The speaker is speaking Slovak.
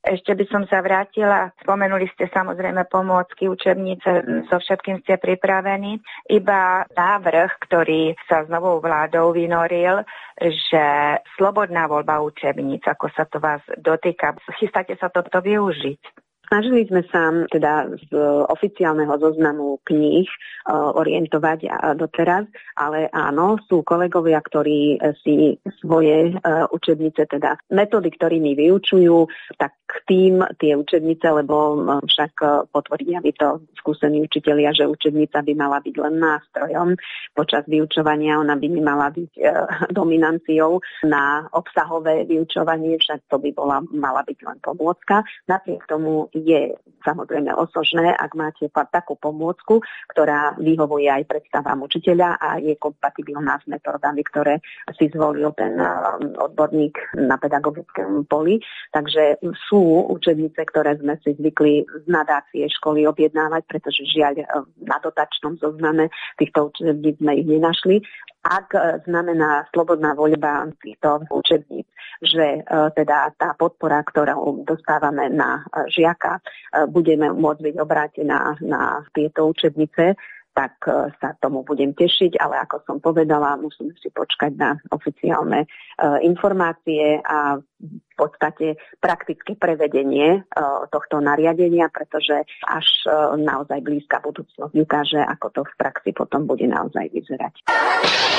Ešte by som sa vrátila, spomenuli ste samozrejme pomôcky, učebnice, so všetkým ste pripravení. Iba návrh, ktorý sa s novou vládou vynoril, že slobodná voľba učebníc, ako sa to vás dotýka. Chystáte sa toto využiť? Snažili sme sa teda z oficiálneho zoznamu kníh orientovať doteraz, ale áno, sú kolegovia, ktorí si svoje učebnice, teda metódy, ktorými vyučujú, tak tým tie učebnice, lebo však potvrdia by to skúsení učitelia, že učebnica by mala byť len nástrojom počas vyučovania, ona by nemala byť dominanciou na obsahové vyučovanie, však to by mala byť len pomôcka. Napriek tomu je samozrejme osožné, ak máte takú pomôcku, ktorá vyhovuje aj predstavám učiteľa a je kompatibilná s metódami, ktoré si zvolil ten odborník na pedagogickom poli. Takže sú učebnice, ktoré sme si zvykli z nadácie školy objednávať, pretože žiaľ na dotačnom zozname týchto učebníc sme ich nenašli. Ak znamená slobodná voľba týchto učebníc, že teda tá podpora, ktorú dostávame na žiaka, budeme môcť byť obrátená na tieto učebnice, tak sa tomu budem tešiť, ale ako som povedala, musíme si počkať na oficiálne informácie a v podstate praktické prevedenie tohto nariadenia, pretože až naozaj blízka budúcnosť ukáže, ako to v praxi potom bude naozaj vyzerať.